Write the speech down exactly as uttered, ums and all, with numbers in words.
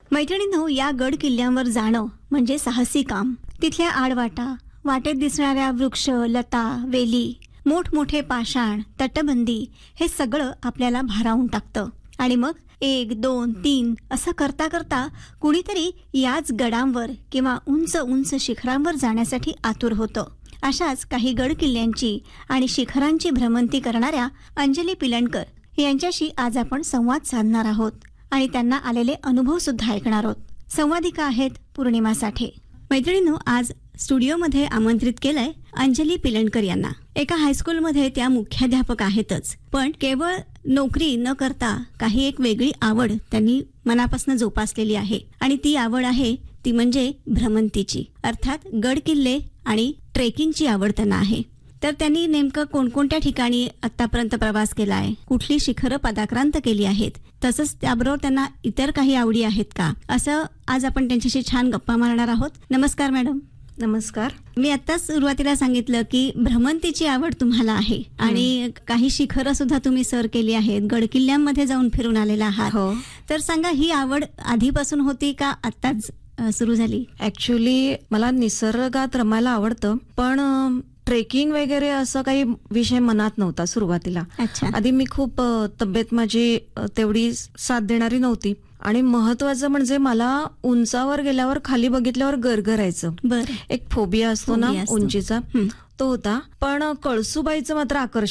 मैत्रिणींनो, या गड किल्ल्यांवर जाणं म्हणजे साहसी काम. तिथल्या आडवाटा, वाटेत दिसणाऱ्या वृक्ष, लता, वेली, मोठमोठे पाषाण, तटबंदी हे सगळं आपल्याला भारावून टाकतं. आणि मग एक दोन तीन असं करता करता कुणीतरी याच गडांवर किंवा उंच उंच शिखरांवर जाण्यासाठी आतुर होतं. अशाच काही गड किल्ल्यांची आणि शिखरांची भ्रमंती करणाऱ्या अंजली पिलणकर यांच्याशी आज आपण संवाद साधणार आहोत आणि त्यांना आलेले अनुभव सुद्धा ऐकणार आहोत. संवादिका आहेत पौर्णिमा साठे. मैत्रिणींनो, आज स्टुडिओमध्ये आमंत्रित केलंय अंजली पिलणकर यांना. एका हायस्कूलमध्ये त्या मुख्याध्यापक आहेतच, पण केवळ नोकरी न करता काही एक वेगळी आवड त्यांनी मनापासून जोपासलेली आहे. आणि ती आवड आहे ती म्हणजे भ्रमंतीची, अर्थात गड किल्ले आणि ट्रेकिंगची आवड त्यांना आहे. तर त्यांनी नेमकं कोणकोणत्या ठिकाणी आतापर्यंत प्रवास केलाय, कुठली शिखरं पदाक्रांत केली आहेत, तसंच त्याबरोबर त्यांना इतर काही आवडी आहेत का, असं आज आपण त्यांच्याशी छान गप्पा मारणार आहोत. नमस्कार मॅडम. नमस्कार. मी आताच सुरुवातीला सांगितलं की भ्रमंतीची आवड तुम्हाला आहे आणि काही शिखरं सुद्धा तुम्ही सर केली आहेत, गड किल्ल्यांमध्ये जाऊन फिरून आलेला आहात. हो. तर सांगा, ही आवड आधीपासून होती का आत्ताच सुरू झाली? ऍक्च्युली मला निसर्गात रमायला आवडतं, पण ट्रेकिंग वगैरे असं काही विषय मनात नव्हता सुरुवातीला. अच्छा. आधी मी खूप अ, तब्येत माझी अ, तेवढी साथ देणारी नव्हती आणि महत्वाचं म्हणजे मला उंचावर गेल्यावर खाली बघितल्यावर गरगरायचं. बरं. एक फोबिया असतो ना फोबिया असतो. उंचीचा, हं. तो होता. पण कळसुबाईचं मात्र आकर्षण